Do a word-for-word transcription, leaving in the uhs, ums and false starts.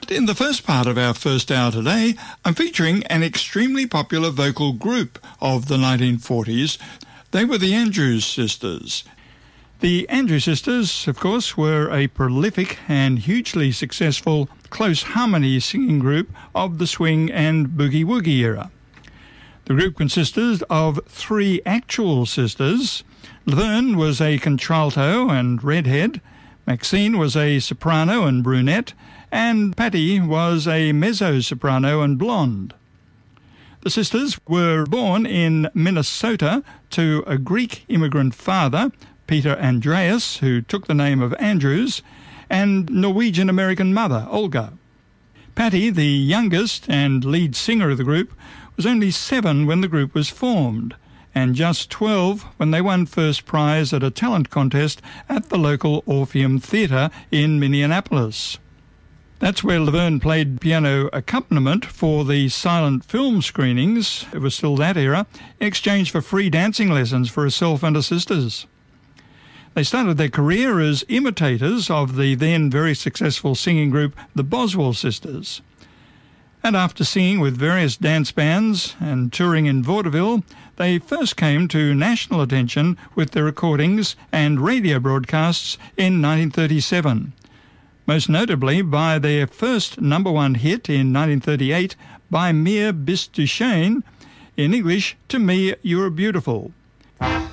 In the first part of our first hour today, I'm featuring an extremely popular vocal group of the nineteen forties. They were the Andrews Sisters. The Andrews Sisters, of course, were a prolific and hugely successful close harmony singing group of the swing and boogie-woogie era. The group consisted of three actual sisters. Laverne was a contralto and redhead, Maxine was a soprano and brunette, and Patty was a mezzo-soprano and blonde. The sisters were born in Minnesota to a Greek immigrant father, Peter Andreas, who took the name of Andrews, and Norwegian-American mother, Olga. Patty, the youngest and lead singer of the group, was only seven when the group was formed, and just twelve when they won first prize at a talent contest at the local Orpheum Theatre in Minneapolis. That's where Laverne played piano accompaniment for the silent film screenings, it was still that era, in exchange for free dancing lessons for herself and her sisters. They started their career as imitators of the then very successful singing group, the Boswell Sisters. And after singing with various dance bands and touring in vaudeville, they first came to national attention with their recordings and radio broadcasts in nineteen thirty-seven. Most notably by their first number one hit in nineteen thirty-eight, By Mere Bis Du Schön, in English, To Me You're Beautiful.